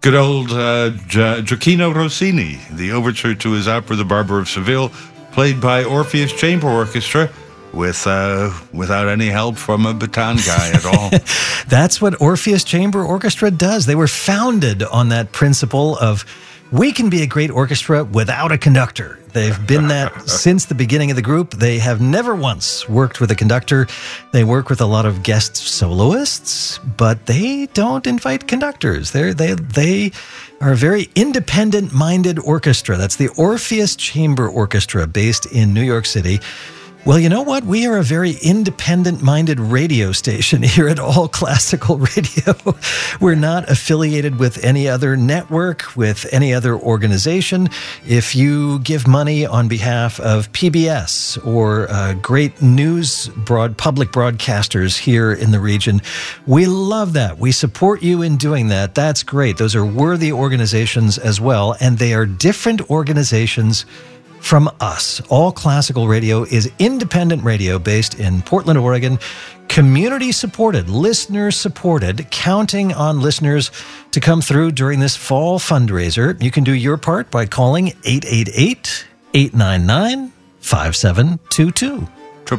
Good old Gioacchino Rossini, the overture to his opera The Barber of Seville, played by Orpheus Chamber Orchestra without any help from a baton guy at all. That's what Orpheus Chamber Orchestra does. They were founded on that principle of we can be a great orchestra without a conductor. They've been that since the beginning of the group. They have never once worked with a conductor. They work with a lot of guest soloists, but they don't invite conductors. They are a very independent-minded orchestra. That's the Orpheus Chamber Orchestra based in New York City. Well, you know what? We are a very independent-minded radio station here at All Classical Radio. We're not affiliated with any other network, with any other organization. If you give money on behalf of PBS or great news public broadcasters here in the region, we love that. We support you in doing that. That's great. Those are worthy organizations as well, and they are different organizations from us. All Classical Radio is independent radio based in Portland, Oregon, community supported, listener supported, counting on listeners to come through during this fall fundraiser. You can do your part by calling 888-899-5722.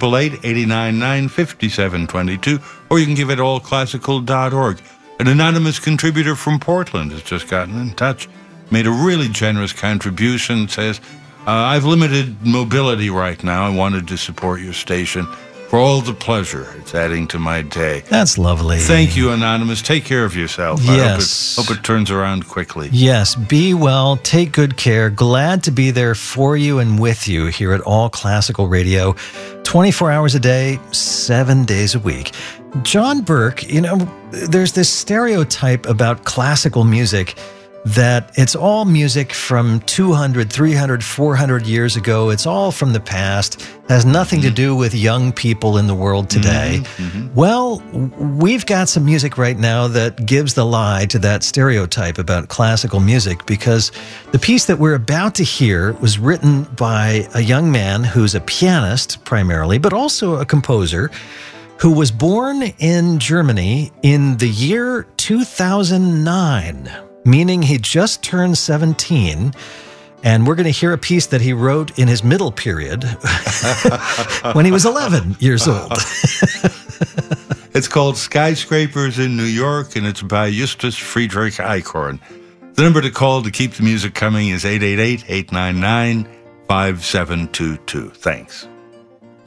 888-899-5722, or you can give it allclassical.org. An anonymous contributor from Portland has just gotten in touch, made a really generous contribution, says, I've limited mobility right now. I wanted to support your station for all the pleasure it's adding to my day. That's lovely. Thank you, Anonymous. Take care of yourself. Yes. I hope it turns around quickly. Yes, be well, take good care. Glad to be there for you and with you here at All Classical Radio, 24 hours a day, 7 days a week. John Burke, there's this stereotype about classical music that it's all music from 200, 300, 400 years ago. It's all from the past, has nothing to do with young people in the world today. Well, we've got some music right now that gives the lie to that stereotype about classical music, because the piece that we're about to hear was written by a young man who's a pianist primarily, but also a composer, who was born in Germany in the year 2009. Meaning he just turned 17, and we're going to hear a piece that he wrote in his middle period when he was 11 years old. It's called Skyscrapers in New York, and it's by Justus Friedrich Eichhorn. The number to call to keep the music coming is 888-899-5722. Thanks.